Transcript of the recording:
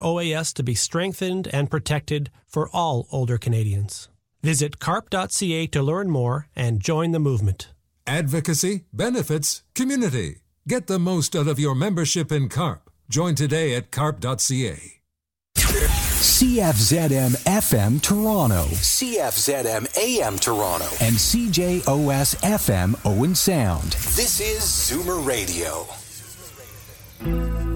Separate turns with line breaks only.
OAS to be strengthened and protected for all older Canadians. Visit carp.ca to learn more and join the movement.
Advocacy, benefits, community. Get the most out of your membership in CARP. Join today at carp.ca.
CFZM FM Toronto, CFZM AM Toronto, and CJOS FM Owen Sound. This is Zoomer Radio.